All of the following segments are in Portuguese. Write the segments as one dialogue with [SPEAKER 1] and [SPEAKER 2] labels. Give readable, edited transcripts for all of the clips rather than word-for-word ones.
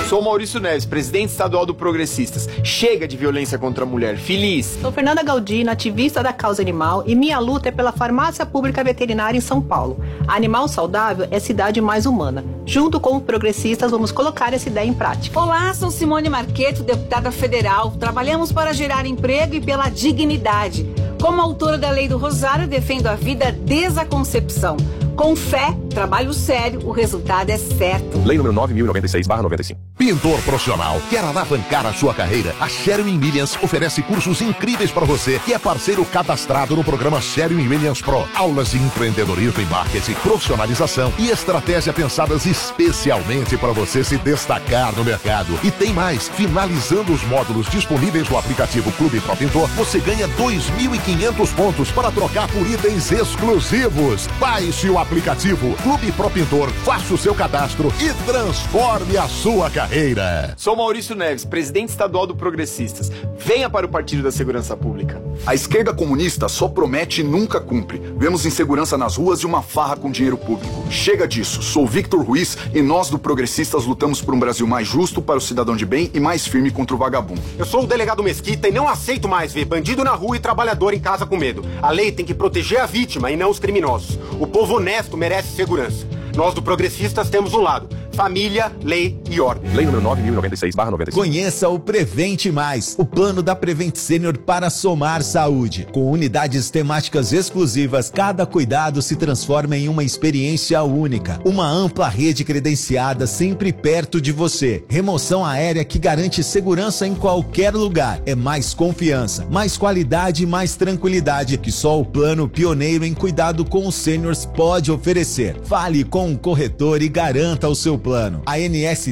[SPEAKER 1] Sou Maurício Neves, presidente estadual do Progressistas. Chega de violência contra a mulher. Feliz.
[SPEAKER 2] Sou Fernanda Galdino, ativista da causa animal, e minha luta é pela farmácia pública veterinária em São Paulo. Animal saudável é cidade mais humana. Junto com os progressistas, vamos colocar essa ideia em prática.
[SPEAKER 3] Olá, sou Simone Marqueto, deputada federal. Trabalhamos para gerar emprego e pela dignidade. Como autora da Lei do Rosário, defendo a vida desde a concepção. Com fé, trabalho sério, o resultado é certo.
[SPEAKER 4] Lei número 9.096/95.
[SPEAKER 5] Pintor profissional, quer alavancar a sua carreira? A Sherwin Williams oferece cursos incríveis para você, que é parceiro cadastrado no programa Sherwin Williams Pro. Aulas de empreendedorismo e marketing, profissionalização e estratégia pensadas especialmente para você se destacar no mercado. E tem mais, finalizando os módulos disponíveis no aplicativo Clube Pro Pintor, você ganha 2.500 pontos para trocar por itens exclusivos. Baixe o aplicativo Clube Pro Pintor, faça o seu cadastro e transforme a sua carreira.
[SPEAKER 1] Sou Maurício Neves, presidente estadual do Progressistas. Venha para o Partido da Segurança Pública.
[SPEAKER 6] A esquerda comunista só promete e nunca cumpre. Vemos insegurança nas ruas e uma farra com dinheiro público. Chega disso. Sou Victor Ruiz e nós do Progressistas lutamos por um Brasil mais justo para o cidadão de bem e mais firme contra o vagabundo.
[SPEAKER 7] Eu sou o delegado Mesquita e não aceito mais ver bandido na rua e trabalhador em casa com medo. A lei tem que proteger a vítima e não os criminosos. O povo honesto merece segurança. Nós do Progressistas temos um lado: família, lei e ordem.
[SPEAKER 4] Lei número 9.096/95.
[SPEAKER 8] Conheça o Prevente Mais, o plano da Prevent Senior para somar saúde. Com unidades temáticas exclusivas, cada cuidado se transforma em uma experiência única. Uma ampla rede credenciada sempre perto de você. Remoção aérea que garante segurança em qualquer lugar. É mais confiança, mais qualidade e mais tranquilidade que só o plano pioneiro em cuidado com os seniors pode oferecer. Fale com um corretor e garanta o seu plano. ANS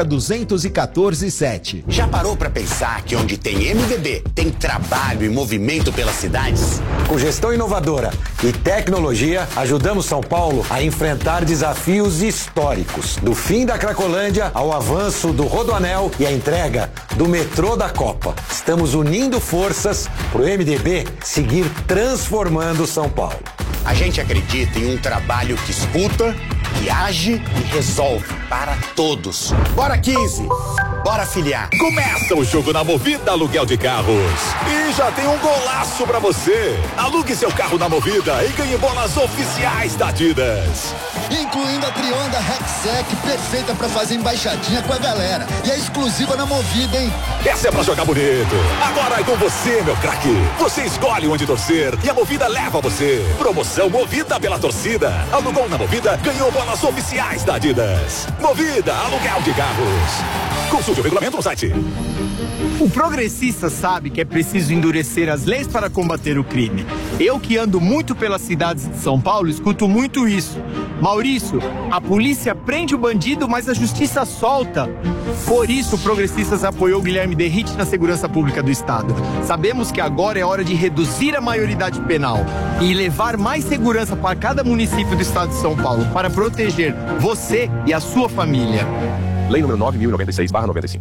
[SPEAKER 8] 30.214.7.
[SPEAKER 9] Já parou pra pensar que onde tem MDB, tem trabalho e movimento pelas cidades?
[SPEAKER 10] Com gestão inovadora e tecnologia, ajudamos São Paulo a enfrentar desafios históricos. Do fim da Cracolândia ao avanço do Rodoanel e a entrega do metrô da Copa. Estamos unindo forças pro MDB seguir transformando São Paulo.
[SPEAKER 9] A gente acredita em um trabalho que escuta, que age e resolve para todos. Bora 15! Bora filiar!
[SPEAKER 5] Começa o jogo na Movida Aluguel de Carros. E já tem um golaço pra você. Alugue seu carro na Movida e ganhe bolas oficiais da Adidas.
[SPEAKER 11] Incluindo a Trionda Rexec, perfeita pra fazer embaixadinha com a galera. E é exclusiva na Movida, hein?
[SPEAKER 5] Essa é pra jogar bonito. Agora é com você, meu craque. Você escolhe onde torcer e a Movida leva você. Promoção Movida pela torcida. Alugou na Movida, ganhou bolas oficiais da Adidas. Movida Aluguel de Carros. Consulte o regulamento no site.
[SPEAKER 1] O progressista sabe que é preciso endurecer as leis para combater o crime. Eu que ando muito pelas cidades de São Paulo, escuto muito isso. Maurício, a polícia prende o bandido, mas a justiça solta. Por isso, o Progressistas apoiou Guilherme Derrite na segurança pública do estado. Sabemos que agora é hora de reduzir a maioridade penal e levar mais segurança para cada município do estado de São Paulo, para proteger você e a sua família.
[SPEAKER 4] Lei número 9.096/95.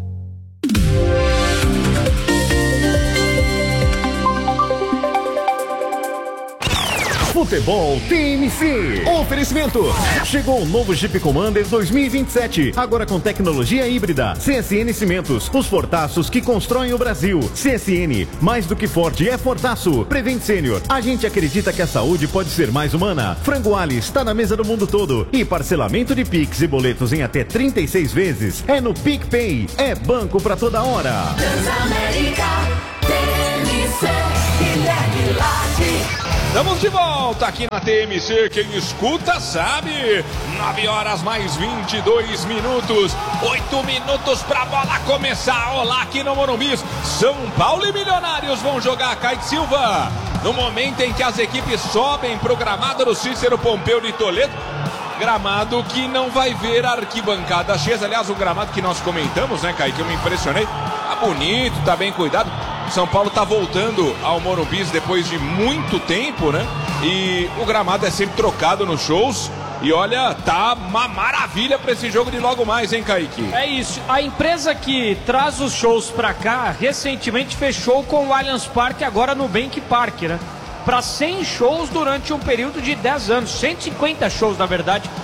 [SPEAKER 12] Futebol TMC. Oferecimento. Chegou o novo Jeep Commander 2027. Agora com tecnologia híbrida. CSN Cimentos. Os fortaços que constroem o Brasil. CSN. Mais do que forte é fortaço. Prevent Senior. A gente acredita que a saúde pode ser mais humana. Frango Ali está na mesa do mundo todo. E parcelamento de Pix e boletos em até 36 vezes. É no PicPay. É banco pra toda hora.
[SPEAKER 13] Transamérica. TMC. Guilherme Lage.
[SPEAKER 14] Estamos de volta aqui na TMC, quem escuta sabe. 9 horas mais 22 minutos, 8 minutos pra bola começar. Olá aqui no Morumbi, São Paulo e Milionários vão jogar. Kaique Silva, no momento em que as equipes sobem pro gramado do Cícero Pompeu de Toledo. Gramado que não vai ver a arquibancada cheia. Aliás, o gramado que nós comentamos, né, Kaique, eu me impressionei. Tá bonito, tá bem cuidado. São Paulo tá voltando ao Morumbi depois de muito tempo, né? E o gramado é sempre trocado nos shows. E olha, tá uma maravilha pra esse jogo de logo mais, hein, Kaique?
[SPEAKER 15] É isso. A empresa que traz os shows pra cá, recentemente fechou com o Allianz Parque, agora no Nubank Park, né? Para 100 shows durante um período de 10 anos. 150 shows, na verdade,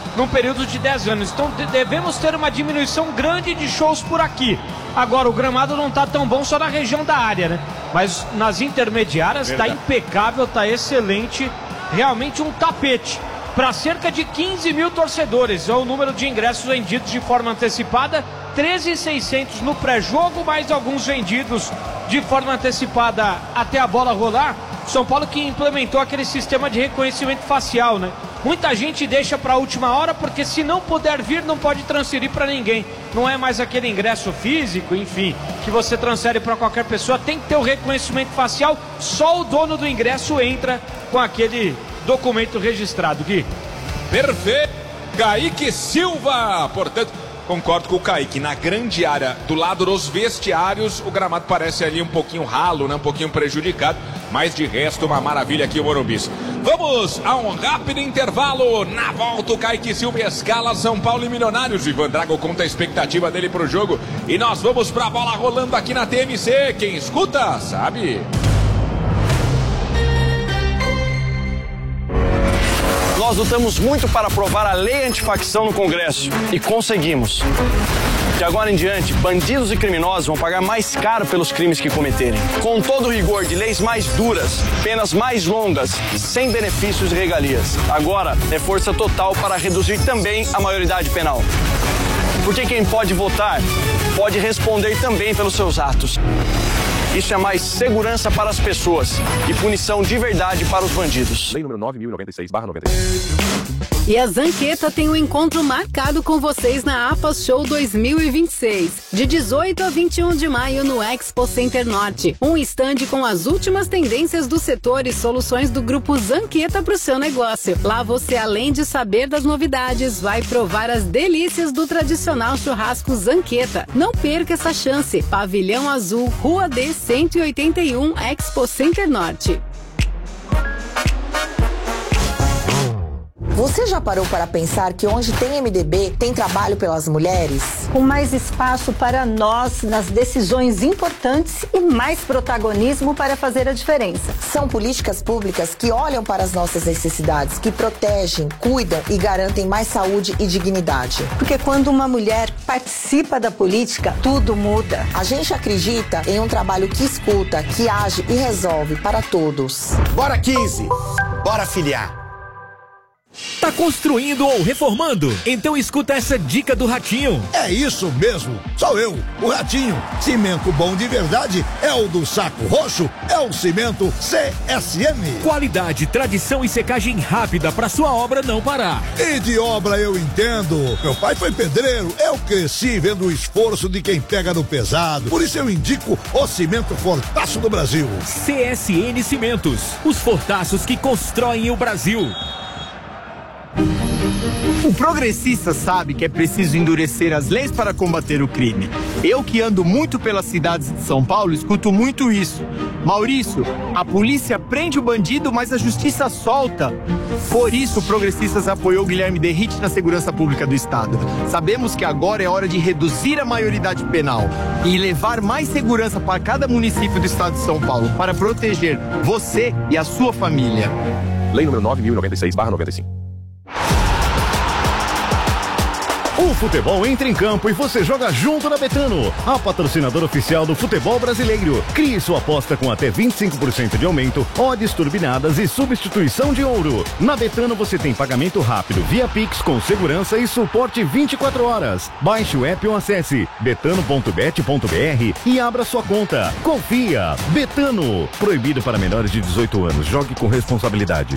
[SPEAKER 15] num período de 10 anos. Então devemos ter uma diminuição grande de shows por aqui. Agora, o gramado não está tão bom só na região da área, né? Mas nas intermediárias está impecável, está excelente. Realmente um tapete para cerca de 15 mil torcedores. É o número de ingressos vendidos de forma antecipada. 13.600 no pré-jogo, mais alguns vendidos de forma antecipada até a bola rolar. São Paulo que implementou aquele sistema de reconhecimento facial, né? Muita gente deixa para a última hora porque se não puder vir não pode transferir para ninguém. Não é mais aquele ingresso físico, enfim, que você transfere para qualquer pessoa. Tem que ter o reconhecimento facial. Só o dono do ingresso entra com aquele documento registrado, Gui.
[SPEAKER 14] Perfeito. Kaique Silva, portanto, concordo com o Kaique, na grande área do lado dos vestiários o gramado parece ali um pouquinho ralo, né? Um pouquinho prejudicado, mas de resto uma maravilha aqui o Morumbi. Vamos a um rápido intervalo. Na volta o Kaique Silva escala São Paulo e Milionários. Ivan Drago conta a expectativa dele pro jogo e nós vamos pra bola rolando aqui na TMC. Quem escuta sabe.
[SPEAKER 16] Nós lutamos muito para aprovar a lei antifacção no Congresso e conseguimos. De agora em diante, bandidos e criminosos vão pagar mais caro pelos crimes que cometerem. Com todo o rigor de leis mais duras, penas mais longas, sem benefícios e regalias. Agora é força total para reduzir também a maioridade penal. Porque quem pode votar, pode responder também pelos seus atos. Isso é mais segurança para as pessoas e punição de verdade para os bandidos.
[SPEAKER 4] Lei número 9.096/96.
[SPEAKER 17] E a Zanqueta tem um encontro marcado com vocês na APA Show 2026, de 18 a 21 de maio no Expo Center Norte. Um estande com as últimas tendências do setor e soluções do grupo Zanqueta para o seu negócio. Lá você, além de saber das novidades, vai provar as delícias do tradicional churrasco Zanqueta. Não perca essa chance. Pavilhão Azul, Rua D 181, Expo Center Norte.
[SPEAKER 18] Você já parou para pensar que onde tem MDB, tem trabalho pelas mulheres?
[SPEAKER 19] Com mais espaço para nós nas decisões importantes e mais protagonismo para fazer a diferença.
[SPEAKER 18] São políticas públicas que olham para as nossas necessidades, que protegem, cuidam e garantem mais saúde e dignidade.
[SPEAKER 19] Porque quando uma mulher participa da política, tudo muda.
[SPEAKER 18] A gente acredita em um trabalho que escuta, que age e resolve para todos.
[SPEAKER 9] Bora 15! Bora filiar!
[SPEAKER 20] Tá construindo ou reformando? Então escuta essa dica do Ratinho.
[SPEAKER 21] É isso mesmo, sou eu, o Ratinho. Cimento bom de verdade é o do Saco Roxo, é o cimento CSM.
[SPEAKER 20] Qualidade, tradição e secagem rápida pra sua obra não parar.
[SPEAKER 21] E de obra eu entendo. Meu pai foi pedreiro, eu cresci vendo o esforço de quem pega no pesado. Por isso eu indico o cimento Fortaço do Brasil.
[SPEAKER 20] CSN Cimentos, os fortaços que constroem o Brasil.
[SPEAKER 1] O progressista sabe que é preciso endurecer as leis para combater o crime. Eu que ando muito pelas cidades de São Paulo, escuto muito isso. Maurício, a polícia prende o bandido, mas a justiça solta. Por isso, o Progressistas apoiou Guilherme Derrite na segurança pública do estado. Sabemos que agora é hora de reduzir a maioridade penal e levar mais segurança para cada município do estado de São Paulo, para proteger você e a sua família.
[SPEAKER 4] Lei número 9.096/95.
[SPEAKER 12] O futebol entra em campo e você joga junto na Betano, a patrocinadora oficial do futebol brasileiro. Crie sua aposta com até 25% de aumento, odds turbinadas e substituição de ouro. Na Betano você tem pagamento rápido via Pix com segurança e suporte 24 horas. Baixe o app ou acesse betano.bet.br e abra sua conta. Confia! Betano. Proibido para menores de 18 anos. Jogue com responsabilidade.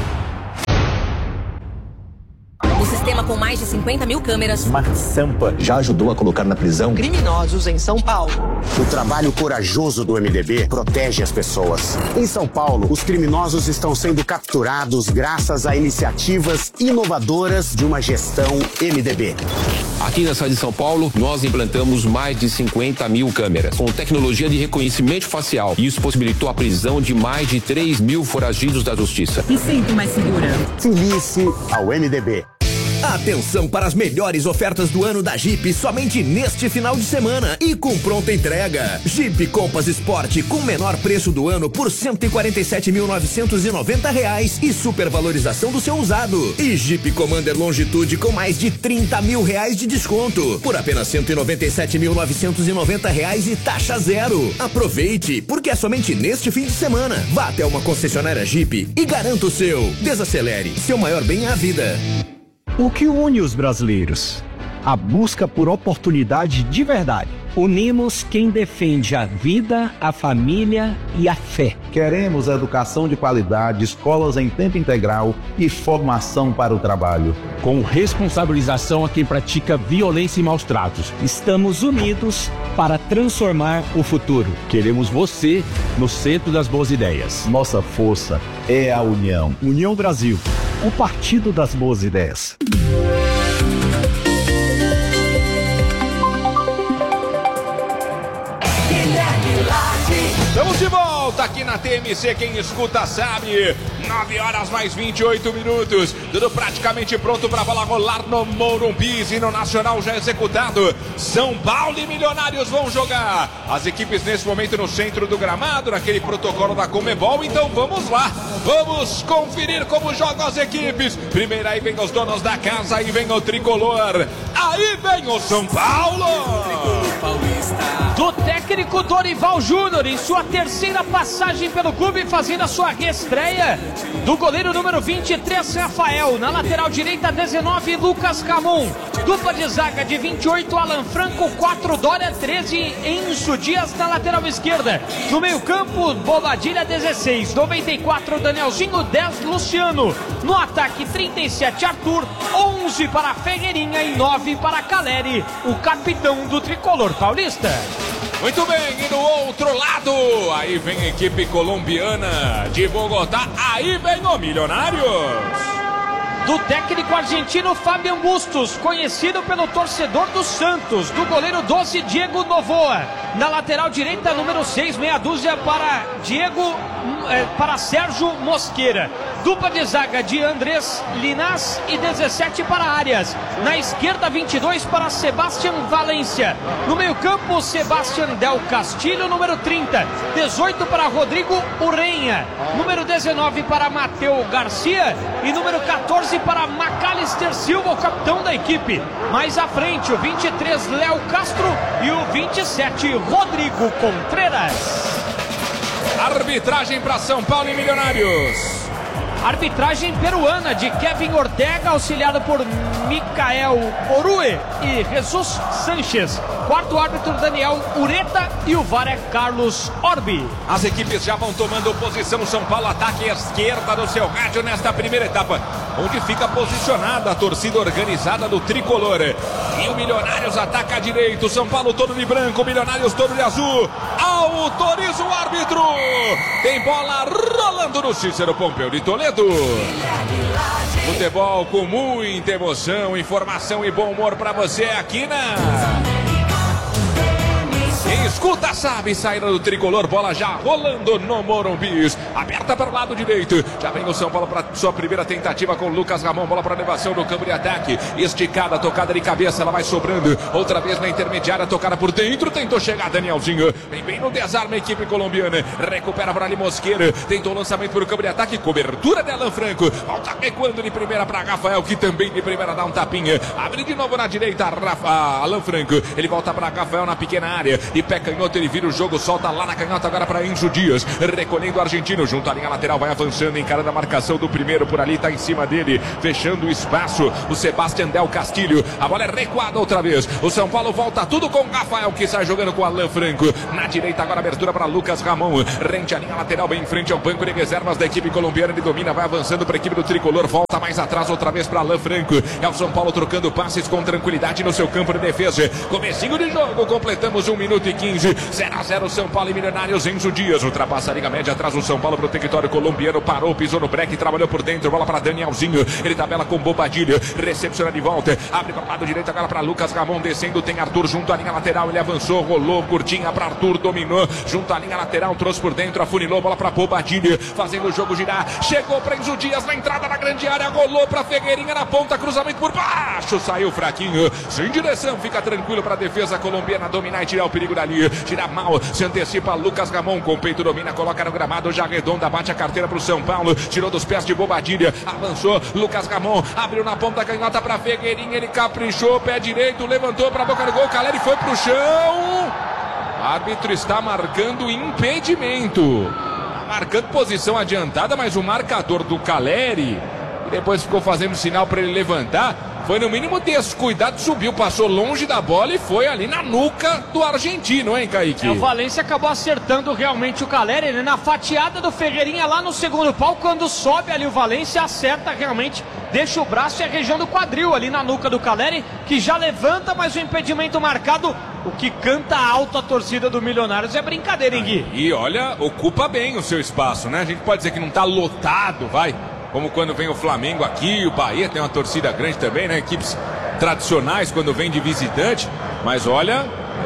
[SPEAKER 22] O sistema com mais de 50 mil câmeras.
[SPEAKER 9] Uma Sampa já ajudou a colocar na prisão
[SPEAKER 2] criminosos em São Paulo.
[SPEAKER 9] O trabalho corajoso do MDB protege as pessoas. Em São Paulo, os criminosos estão sendo capturados graças a iniciativas inovadoras de uma gestão MDB.
[SPEAKER 23] Aqui na cidade de São Paulo, nós implantamos mais de 50 mil câmeras, com tecnologia de reconhecimento facial. Isso possibilitou a prisão de mais de 3 mil foragidos da justiça.
[SPEAKER 22] Me sinto mais segura.
[SPEAKER 9] Filie-se ao MDB.
[SPEAKER 20] Atenção para as melhores ofertas do ano da Jeep somente neste final de semana e com pronta entrega. Jeep Compass Sport com menor preço do ano por R$ 147.990 e supervalorização do seu usado. E Jeep Commander Longitude com mais de R$30 mil de desconto por apenas R$ 197.990 e taxa zero. Aproveite, porque é somente neste fim de semana. Vá até uma concessionária Jeep e garanta o seu. Desacelere, seu maior bem é a vida.
[SPEAKER 3] O que une os brasileiros? A busca por oportunidade de verdade. Unimos quem defende a vida, a família e a fé.
[SPEAKER 6] Queremos educação de qualidade, escolas em tempo integral e formação para o trabalho.
[SPEAKER 7] Com responsabilização a quem pratica violência e maus tratos.
[SPEAKER 3] Estamos unidos para transformar o futuro.
[SPEAKER 7] Queremos você no centro das boas ideias.
[SPEAKER 6] Nossa força é a união.
[SPEAKER 3] União Brasil, o partido das boas ideias.
[SPEAKER 14] Estamos de volta aqui na TMC, quem escuta sabe. 9 horas mais 28 minutos. Tudo praticamente pronto para a bola rolar no Morumbi e no Nacional já executado. São Paulo e Milionários vão jogar. As equipes nesse momento no centro do gramado, naquele protocolo da Conmebol. Então vamos lá, vamos conferir como jogam as equipes. Primeiro aí vem os donos da casa, aí vem o Tricolor. Aí vem o São Paulo.
[SPEAKER 15] Do técnico Dorival Júnior, em sua terceira passagem pelo clube, fazendo a sua reestreia. Do goleiro número 23, Rafael. Na lateral direita, 19, Lucas Ramon. Dupla de zaga de 28, Alan Franco, 4, Dória, 13, Enzo Dias na lateral esquerda. No meio campo, Bobadilha, 16, 94, Danielzinho, 10, Luciano. No ataque, 37, Arthur, 11 para Ferreirinha e 9 para Caleri, o capitão do Tricolor paulista.
[SPEAKER 14] Muito bem, e do outro lado, aí vem a equipe colombiana de Bogotá, aí vem o Milionários.
[SPEAKER 15] Do técnico argentino Fabian Bustos, conhecido pelo torcedor do Santos. Do goleiro 12, Diego Novoa. Na lateral direita, número 6, meia dúzia para Sérgio Mosqueira. Dupla de zaga de Andrés Linas e 17 para Arias. Na esquerda, 22 para Sebastián Valência. No meio campo, Sebastián Del Castillo, número 30. 18 para Rodrigo Urrenha. Número 19 para Mateu Garcia. E número 14 para Macalister Silva, o capitão da equipe. Mais à frente, o 23, Léo Castro. E o 27, Rodrigo Contreras.
[SPEAKER 14] Arbitragem para São Paulo e Milionários.
[SPEAKER 15] Arbitragem peruana de Kevin Ortega, auxiliado por Micael Orue e Jesus Sanches. Quarto árbitro, Daniel Ureta, e o VAR é Carlos Orbi.
[SPEAKER 14] As equipes já vão tomando posição. São Paulo ataque à esquerda do seu rádio nesta primeira etapa, onde fica posicionada a torcida organizada do Tricolor. E o Milionários ataca à direita. São Paulo todo de branco, Milionários todo de azul. Autoriza o árbitro. Tem bola rolando no Cícero Pompeu de Toledo. Futebol com muita emoção, informação e bom humor para você aqui na... Quem escuta sabe, saída do Tricolor, bola já rolando no Morumbi, aberta para o lado direito, já vem o São Paulo para sua primeira tentativa com o Lucas Ramon, bola para elevação no campo de ataque, esticada, tocada de cabeça, ela vai sobrando, outra vez na intermediária, tocada por dentro, tentou chegar Danielzinho, vem bem no desarme a equipe colombiana, recupera para ali Mosqueira, tentou o lançamento para o campo de ataque, cobertura de Alan Franco, volta recuando de primeira para Rafael, que também de primeira dá um tapinha, abre de novo na direita, Alan Franco, ele volta para Rafael na pequena área, de pé canhoto, ele vira o jogo, solta lá na canhota agora para Enzo Dias, recolhendo o argentino, junto à linha lateral, vai avançando, encarando a marcação do primeiro, por ali está em cima dele, fechando o espaço, o Sebastián Del Castillo, a bola é recuada outra vez, o São Paulo volta tudo com Rafael, que sai jogando com Alan Franco, na direita agora abertura para Lucas Ramon, rente à linha lateral, bem em frente ao banco de reservas da equipe colombiana, ele domina, vai avançando para a equipe do Tricolor, volta mais atrás outra vez para Alan Franco, é o São Paulo trocando passes com tranquilidade no seu campo de defesa, comecinho de jogo, completamos 1 minuto e 15 15. 0x0 São Paulo e Milionários. Enzo Dias ultrapassa a linha média, atrás o São Paulo pro território colombiano, parou, pisou no break, trabalhou por dentro, bola para Danielzinho, ele tabela com Bobadilha, recepciona de volta, abre para o lado direito agora para Lucas Ramon, descendo, tem Arthur junto à linha lateral, ele avançou, rolou, curtinha para Arthur, dominou, junto à linha lateral, trouxe por dentro, afunilou, bola para Bobadilha, fazendo o jogo girar, chegou para Enzo Dias na entrada da grande área, rolou para Figueirinha na ponta, cruzamento por baixo, saiu fraquinho, sem direção, fica tranquilo para a defesa colombiana dominar e tirar o perigo dali, tirar mal, se antecipa Lucas Ramon, com o peito domina, coloca no gramado, já arredonda, bate a carteira pro São Paulo, tirou dos pés de Bobadilha, avançou, Lucas Ramon, abriu na ponta canhota pra Figueirinha, ele caprichou, pé direito, levantou pra boca do gol, Caleri foi pro chão, árbitro está marcando impedimento, marcando posição adiantada, mas o marcador do Caleri, depois ficou fazendo sinal para ele levantar, foi no mínimo descuidado, subiu, passou longe da bola e foi ali na nuca do argentino, hein, Kaique?
[SPEAKER 15] O Valência acabou acertando realmente o Caleri, né? Na fatiada do Ferreirinha lá no segundo pau, quando sobe ali o Valência, acerta realmente, deixa o braço e a região do quadril ali na nuca do Caleri, que já levanta, mas o impedimento marcado, o que canta alto a torcida do Milionários é brincadeira, hein, Gui?
[SPEAKER 14] E olha, ocupa bem o seu espaço, né? A gente pode dizer que não tá lotado, vai... Como quando vem o Flamengo aqui, o Bahia tem uma torcida grande também, né? Equipes tradicionais quando vem de visitante. Mas olha,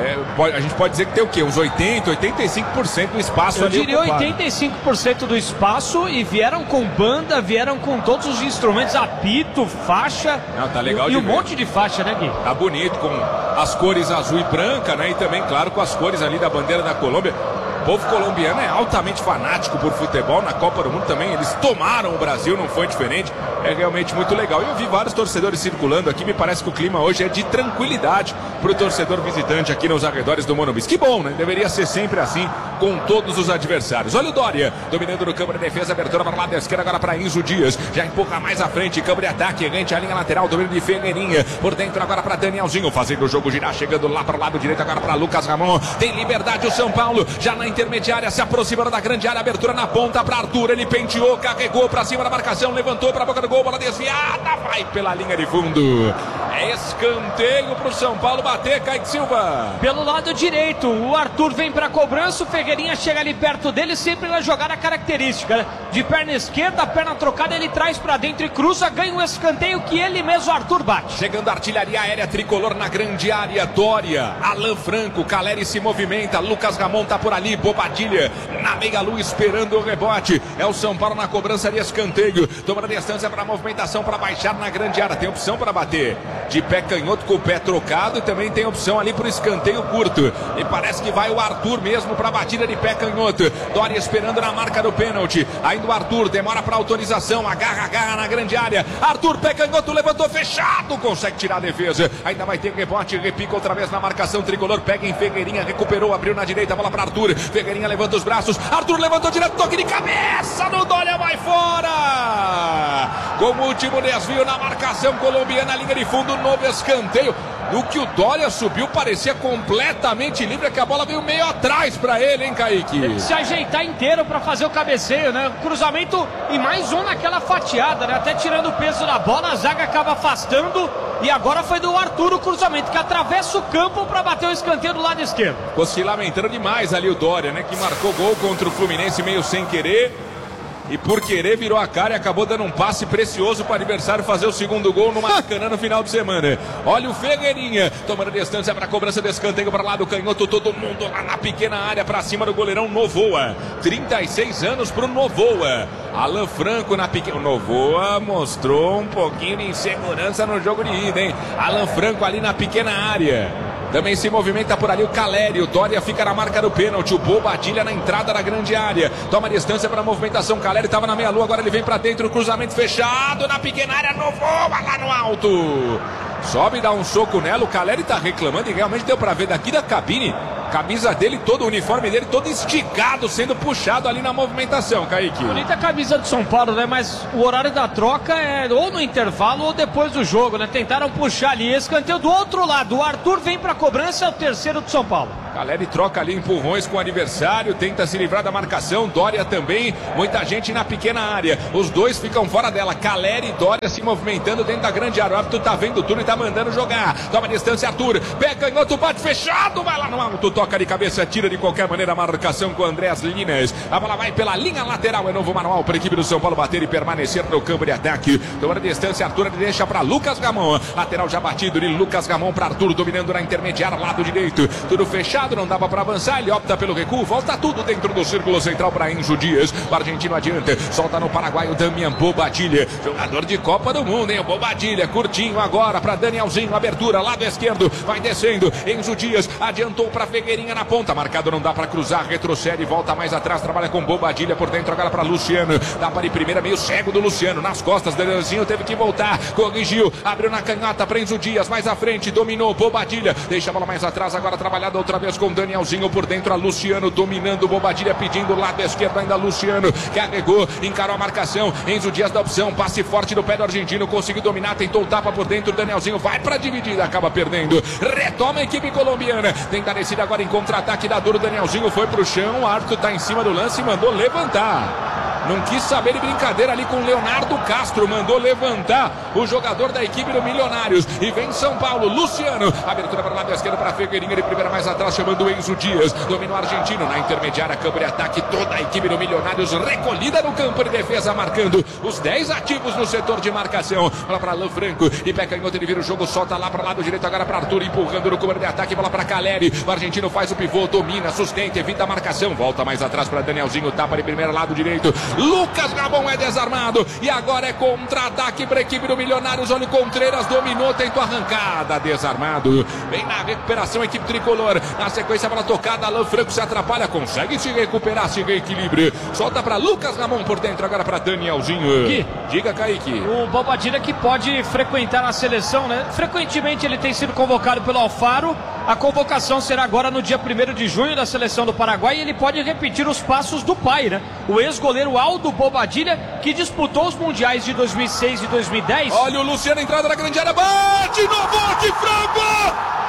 [SPEAKER 14] a gente pode dizer que tem o quê? Uns 80%, 85% do espaço ali ocupado.
[SPEAKER 15] Eu diria 85% do espaço e vieram com banda, vieram com todos os instrumentos, apito, faixa.
[SPEAKER 14] Não, tá legal
[SPEAKER 15] e um monte de faixa, né, Gui?
[SPEAKER 14] Tá bonito, com as cores azul e branca, né? E também, claro, com as cores ali da bandeira da Colômbia. O povo colombiano é altamente fanático por futebol, na Copa do Mundo também, eles tomaram o Brasil, não foi diferente, é realmente muito legal. Eu vi vários torcedores circulando aqui, me parece que o clima hoje é de tranquilidade para o torcedor visitante aqui nos arredores do Morumbi. Que bom, né? Deveria ser sempre assim com todos os adversários. Olha o Dória, dominando no campo de defesa, abertura para o lado da esquerda, agora para Enzo Dias, já empurra mais à frente, campo de ataque, errante a linha lateral, domínio de Figueirinha, por dentro agora para Danielzinho, fazendo o jogo girar, chegando lá para o lado direito, agora para Lucas Ramon, tem liberdade o São Paulo, já na intermediária, se aproximando da grande área, abertura na ponta para Arthur, ele penteou, carregou para cima da marcação, levantou para a boca do gol, bola desviada, vai pela linha de fundo. É escanteio para o São Paulo bater, Kaique Silva.
[SPEAKER 15] Pelo lado direito, o Arthur vem para a cobrança, o Figueirinha chega ali perto dele, sempre na jogada característica, né? De perna esquerda, perna trocada, ele traz para dentro e cruza, ganha um escanteio que ele mesmo, Arthur, bate.
[SPEAKER 14] Chegando a artilharia aérea tricolor na grande área, Dória, Alan Franco, Caleri se movimenta, Lucas Ramon tá por ali, Bobadilha na meia-lua esperando o rebote, é o São Paulo na cobrança de escanteio, tomando distância para a movimentação, para baixar na grande área, tem opção para bater de pé canhoto com o pé trocado e também tem opção ali para o escanteio curto, e parece que vai o Arthur mesmo para a batida de pé canhoto, Dória esperando na marca do pênalti, ainda o Arthur demora para autorização, agarra na grande área, Arthur pé canhoto, levantou fechado, consegue tirar a defesa, ainda vai ter rebote, repica outra vez na marcação tricolor, pega em Figueirinha, recuperou, abriu na direita, bola para Arthur, Figueirinha levanta os braços, Arthur levantou direto, toque de cabeça no Dória, vai fora, com o último desvio na marcação colombiana, linha de fundo, novo escanteio. No que o Dória subiu, parecia completamente livre, que a bola veio meio atrás pra ele, hein, Kaique?
[SPEAKER 15] Teve que se ajeitar inteiro pra fazer o cabeceio, né? Cruzamento e mais um naquela fatiada, né? Até tirando o peso da bola, a zaga acaba afastando e agora foi do Arthur o cruzamento, que atravessa o campo pra bater o escanteio do lado esquerdo.
[SPEAKER 14] Ficou se lamentando demais ali o Dória, né? Que marcou gol contra o Fluminense meio sem querer. E por querer virou a cara e acabou dando um passe precioso para o adversário fazer o segundo gol no Maracanã no final de semana. Olha o Figueirinha tomando distância para a cobrança de escanteio para lá do canhoto, todo mundo lá na pequena área para cima do goleirão Novoa. 36 anos para o Novoa. Alan Franco na pequena... O Novoa mostrou um pouquinho de insegurança no jogo de ida, hein? Alan Franco ali na pequena área. Também se movimenta por ali o Caleri, o Dória fica na marca do pênalti, o Bobadilha na entrada da grande área, toma distância para a movimentação, Caleri estava na meia-lua, agora ele vem para dentro, cruzamento fechado na pequena área, Novoa lá no alto, sobe e dá um soco nela, o Caleri está reclamando e realmente deu para ver daqui da cabine, camisa dele todo, o uniforme dele todo esticado, sendo puxado ali na movimentação, Kaique.
[SPEAKER 15] Bonita a camisa do São Paulo, né? Mas o horário da troca é ou no intervalo ou depois do jogo, né? Tentaram puxar ali, escanteio do outro lado, o Arthur vem para a cobrança, é o terceiro do São Paulo.
[SPEAKER 14] Caleri troca ali empurrões com o adversário, tenta se livrar da marcação, Dória também, muita gente na pequena área, os dois ficam fora dela, Caleri e Dória se movimentando dentro da grande área, o árbitro tá vendo tudo e tá tá mandando jogar. Toma distância, Arthur. Pé canhoto, bate fechado. Vai lá no alto, toca de cabeça, tira de qualquer maneira a marcação com Andrés Linas. A bola vai pela linha lateral. É novo manual para a equipe do São Paulo bater e permanecer no campo de ataque. Toma distância, Arthur. Ele deixa para Lucas Gamon. Lateral já batido de Lucas Gamon para Arthur, dominando na intermediária, lado direito. Tudo fechado, não dava para avançar. Ele opta pelo recuo. Volta tudo dentro do círculo central para Enzo Dias. O argentino adianta. Solta no paraguaio Damian Bobadilha. Jogador de Copa do Mundo, hein? O Bobadilha. Curtinho agora para Danielzinho. Abertura, lado esquerdo. Vai descendo. Enzo Dias adiantou para Figueirinha na ponta. Marcado, não dá para cruzar. Retrocede, volta mais atrás. Trabalha com Bobadilha por dentro agora para Luciano. Dá para ir primeira, meio cego do Luciano. Nas costas, Danielzinho teve que voltar. Corrigiu. Abriu na canhota para Enzo Dias. Mais à frente. Dominou Bobadilha. Deixa a bola mais atrás. Agora trabalhada outra vez com Danielzinho por dentro. A Luciano dominando Bobadilha. Pedindo o lado esquerdo ainda Luciano. Carregou. Encarou a marcação. Enzo Dias da opção. Passe forte do pé do argentino. Conseguiu dominar. Tentou o tapa por dentro. Danielzinho vai para dividida. Acaba perdendo. Retoma a equipe colombiana. Tenta a descida agora em contra-ataque da duro. Danielzinho foi pro chão. O árbitro tá em cima do lance e mandou levantar. Não quis saber de brincadeira ali com Leonardo Castro. Mandou levantar o jogador da equipe do Milionários. E vem São Paulo. Luciano. Abertura para o lado esquerdo para Figueirinha. De primeira mais atrás chamando o Enzo Dias. Domina o argentino na intermediária. Campo de ataque. Toda a equipe do Milionários recolhida no campo de defesa. Marcando os 10 ativos no setor de marcação. Bola para Alain Franco. E pé canhoto. Ele vira o jogo. Solta lá para o lado direito. Agora para Arthur. Empurrando no campo de ataque. Bola para Caleri. O argentino faz o pivô. Domina. Sustenta. Evita a marcação. Volta mais atrás para Danielzinho. Tapa de primeira lado direito. Lucas Gamon é desarmado. E agora é contra-ataque para a equipe do Milionários. Olha o Contreiras. Dominou. Tentou arrancada. Desarmado. Vem na recuperação a equipe tricolor. Na sequência a bola tocada. Alain Franco se atrapalha. Consegue se recuperar. Se reequilibra. Solta para Lucas Gamon por dentro. Agora para Danielzinho. Diga, Kaique.
[SPEAKER 15] O Bobadilha que pode frequentar a seleção, né? Frequentemente ele tem sido convocado pelo Alfaro. A convocação será agora no dia 1º de junho da seleção do Paraguai. E ele pode repetir os passos do pai, né? O ex-goleiro Aldo Bobadilha, que disputou os mundiais de 2006 e 2010.
[SPEAKER 14] Olha o Luciano, entrada na grande área. Bate no bote, Franco!